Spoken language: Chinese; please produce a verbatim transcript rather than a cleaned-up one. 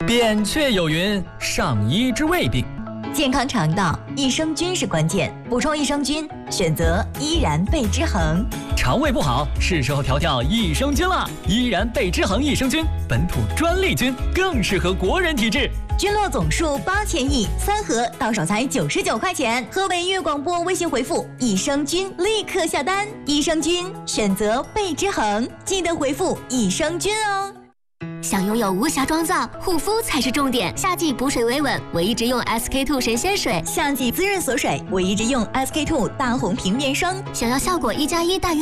扁鹊有云：“上医之未病。” 健康肠道，益生菌是关键。补充益生菌，选择依然贝之恒。 肠胃不好，是时候调调益生菌了。依然贝之恒益生菌，本土专利菌，更适合国人体质。 菌落总数八千亿，三盒到手才九十九块钱。河北粤广播微信回复“益生菌”，立刻下单。益生菌选择贝之恒，记得回复“益生菌”哦。 想拥有无瑕妆造，护肤才是重点。夏季补水维稳，我一直用 S K two 神仙水； 夏季滋润锁水，我一直用 S K two 大红瓶面霜。 想要效果一加一大于